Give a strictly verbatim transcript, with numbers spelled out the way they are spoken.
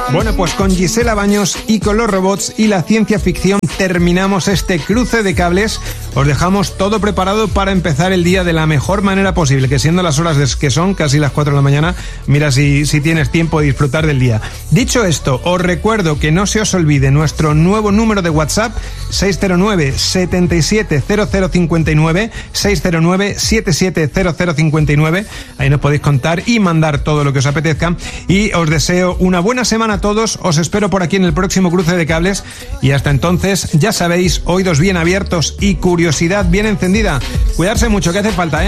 Bueno, pues con Gisela Baños y con los robots y la ciencia ficción terminamos este cruce de cables. Os dejamos todo preparado para empezar el día de la mejor manera posible, que siendo las horas de, que son casi las cuatro de la mañana, mira si, si tienes tiempo de disfrutar del día. Dicho esto, os recuerdo que no se os olvide nuestro nuevo número de WhatsApp, seis cero nueve, siete siete cero cero cinco nueve, seis cero nueve, siete siete cero cero cinco nueve. Ahí nos podéis contar y mandar todo lo que os apetezca. Y os deseo una buena semana a todos. Os espero por aquí en el próximo cruce de cables. Y hasta entonces, ya sabéis, oídos bien abiertos y curiosidad bien encendida. Cuidarse mucho, que hace falta, ¿eh?